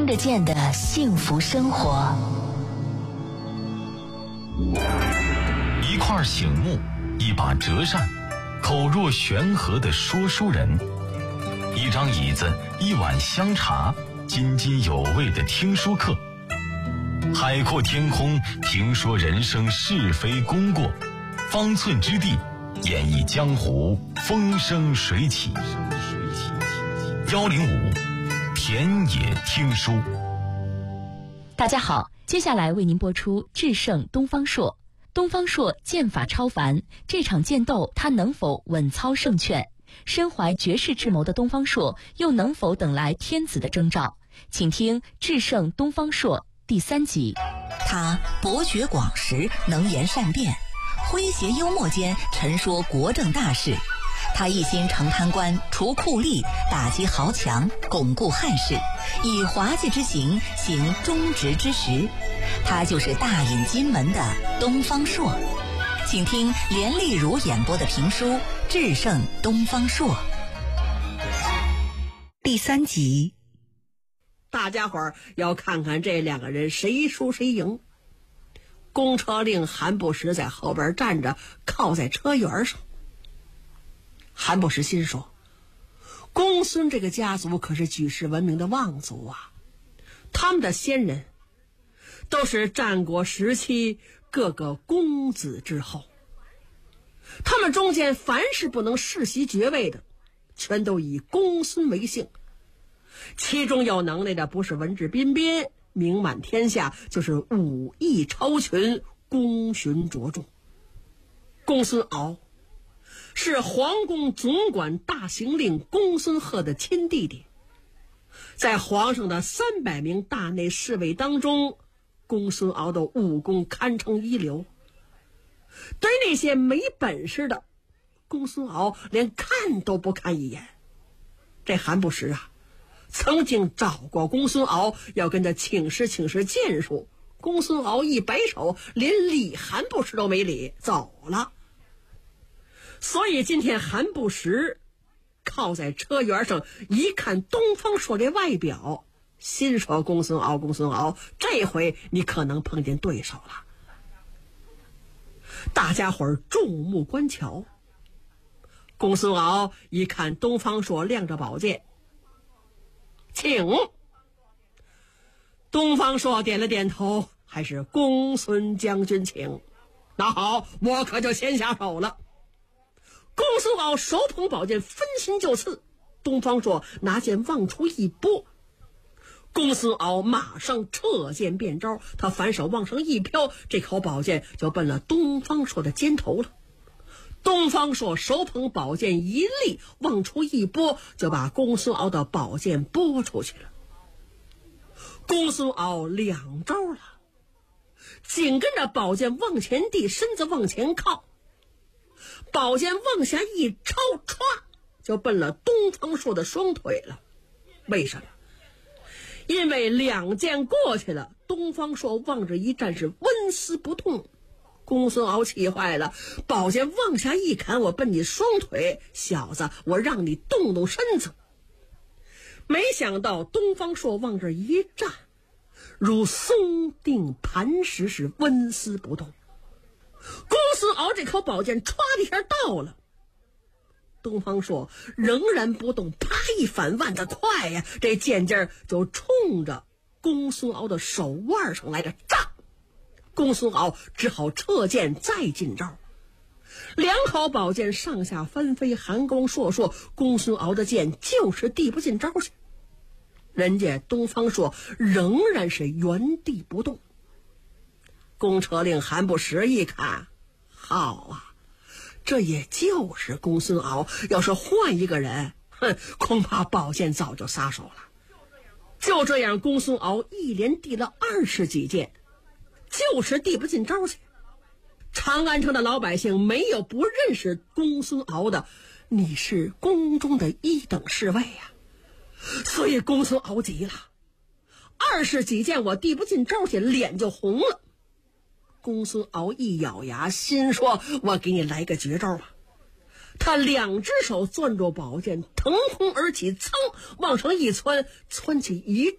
得见的幸福生活。 一块醒目，一把折扇，口若悬河的说书人，一张椅子，一碗香茶，津津有味的听书课。海阔天空，评说人生是非功过，方寸之地，演绎江湖风生水起。105田野听书。 大家好，接下来为您播出智胜东方朔。东方朔剑法超凡，这场剑斗他能否稳操胜券？身怀绝世智谋的东方朔又能否等来天子的征兆？请听智胜东方朔第3集。 他博学广识，能言善辩，诙谐幽默间陈说国政大事。他一心成贪官，除酷吏，打击豪强，巩固汉室，以滑稽之行行忠直之实。他就是大隐金门的东方朔。请听连丽如演播的评书《智胜东方朔》第3集。 大家伙儿要看看这两个人谁输谁赢。公车令韩不时在后边站着，靠在车辕上。韩不时心说，公孙这个家族可是举世闻名的望族啊，他们的先人都是战国时期各个公子之后，他们中间凡是不能世袭爵位的，全都以公孙为姓。其中有能耐的不是文质彬彬名满天下，就是武艺超群功勋卓著。公孙敖是皇宫总管大行令公孙贺的亲弟弟，在皇上的300名大内侍卫当中，公孙敖的武功堪称一流。对那些没本事的，公孙敖连看都不看一眼。这韩不时啊，曾经找过公孙敖，要跟他请示剑术。公孙敖一摆手，连理韩不时都没理，走了。所以今天韩不时靠在车辕上，一看东方朔这外表，心说公孙敖，这回你可能碰见对手了。大家伙儿众目观瞧。公孙敖一看东方朔亮着宝剑，请。东方朔点了点头，还是公孙将军请。那好，我可就先下手了。公孙敖手捧宝剑，分心就刺。东方朔拿剑往出一拨，公孙敖马上撤剑变招，他反手往上一飘，这口宝剑就奔了东方朔的肩头了。东方朔手捧宝剑一力往出一拨，就把公孙敖的宝剑拨出去了。公孙敖2招了，紧跟着宝剑往前递，身子往前靠，宝剑往下一抄，歘就奔了东方朔的双腿了。为什么？因为2剑过去了，东方朔望着一战是纹丝不动。公孙敖气坏了，宝剑往下一砍，我奔你双腿，小子，我让你动动身子。没想到东方朔往这一站，如松定磐石，是纹丝不动。公孙敖这口宝剑歘的一下到了，东方朔仍然不动，啪一反腕子快呀，这剑劲儿就冲着公孙敖的手腕上来着，炸！公孙敖只好撤剑再进招。2口宝剑上下翻飞，寒光烁烁，公孙敖的剑就是递不进招去。人家东方朔仍然是原地不动。公车令韩不时一看，好啊，这也就是公孙敖，要是换一个人，恐怕宝剑早就撒手了。就这样，公孙敖一连递了20几剑，就是递不进招去。长安城的老百姓没有不认识公孙敖的，你是宫中的1等侍卫呀。所以公孙敖急了，20几剑我递不进招去，脸就红了。公孙敖一咬牙，心说我给你来个绝招吧。他2只手攥住宝剑，腾空而起，噌往上一窜，窜起一